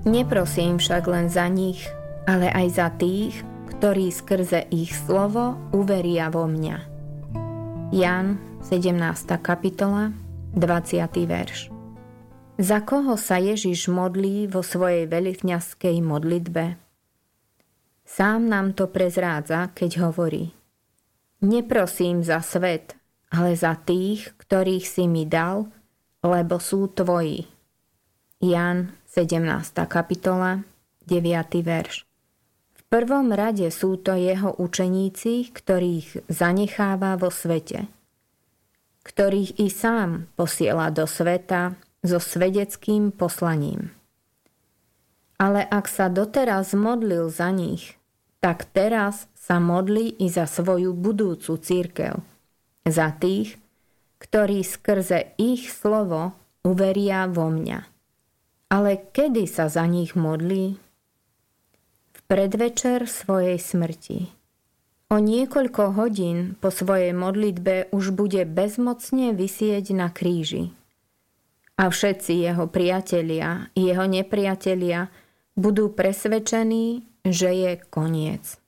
Neprosím však len za nich, ale aj za tých, ktorí skrze ich slovo uveria vo mňa. Ján, 17. kapitola, 20. verš. Za koho sa Ježiš modlí vo svojej veľkňazskej modlitbe? Sám nám to prezrádza, keď hovorí: Neprosím za svet, ale za tých, ktorých si mi dal, lebo sú tvoji. Ján, 17. kapitola, 9. verš. V prvom rade sú to jeho učeníci, ktorých zanecháva vo svete, ktorých i sám posiela do sveta so svedeckým poslaním. Ale ak sa doteraz modlil za nich, tak teraz sa modlí i za svoju budúcu cirkev, za tých, ktorí skrze ich slovo uveria vo mňa. Ale kedy sa za nich modlí? V predvečer svojej smrti. O niekoľko hodín po svojej modlitbe už bude bezmocne visieť na kríži. A všetci jeho priatelia i jeho nepriatelia budú presvedčení, že je koniec.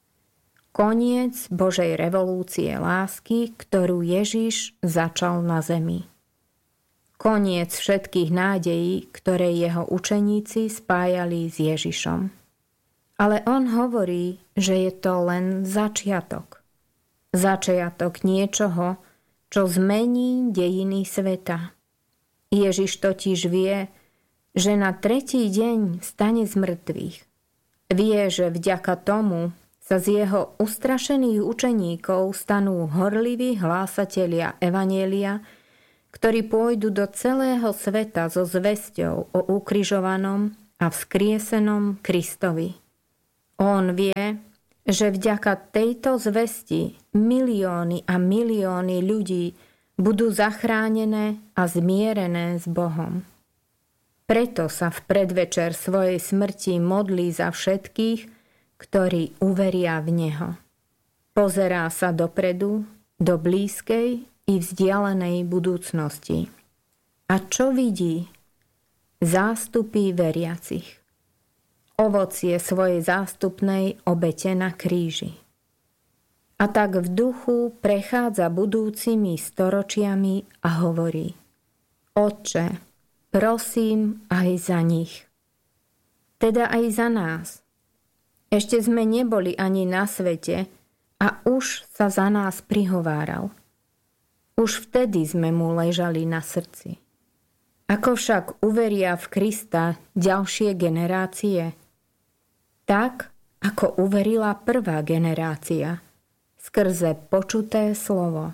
Koniec Božej revolúcie lásky, ktorú Ježiš začal na zemi. Koniec všetkých nádejí, ktoré jeho učeníci spájali s Ježišom. Ale on hovorí, že je to len začiatok. Začiatok niečoho, čo zmení dejiny sveta. Ježiš totiž vie, že na tretí deň vstane z mŕtvych. Vie, že vďaka tomu sa z jeho ustrašených učeníkov stanú horliví hlásatelia evanjelia, ktorí pôjdu do celého sveta so zvesťou o ukrižovanom a vzkriesenom Kristovi. On vie, že vďaka tejto zvesti milióny a milióny ľudí budú zachránené a zmierené s Bohom. Preto sa v predvečer svojej smrti modlí za všetkých, ktorí uveria v Neho. Pozerá sa dopredu, do blízkej i vzdialenej budúcnosti. A čo vidí? Zástupy veriacich. Ovocie svojej zástupnej obete na kríži. A tak v duchu prechádza budúcimi storočiami a hovorí: Otče, prosím aj za nich. Teda aj za nás. Ešte sme neboli ani na svete a už sa za nás prihováral. Už vtedy sme mu ležali na srdci. Ako však uveria v Krista ďalšie generácie? Tak, ako uverila prvá generácia, skrze počuté slovo.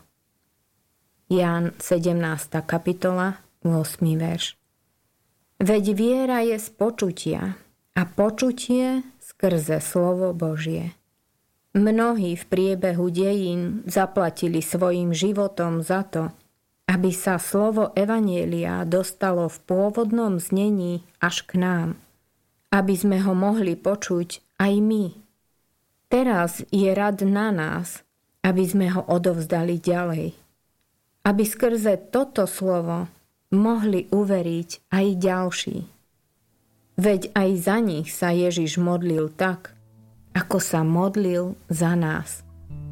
Ján, 17. kapitola, 8. verš. Veď viera je z počutia a počutie skrze slovo Božie. Mnohí v priebehu dejín zaplatili svojim životom za to, aby sa slovo evanjelia dostalo v pôvodnom znení až k nám, aby sme ho mohli počuť aj my. Teraz je rad na nás, aby sme ho odovzdali ďalej. Aby skrze toto slovo mohli uveriť aj ďalší. Veď aj za nich sa Ježiš modlil tak, ako sa modlil za nás.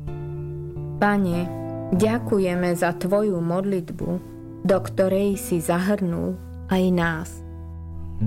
Pane, ďakujeme za Tvoju modlitbu, do ktorej si zahrnul aj nás.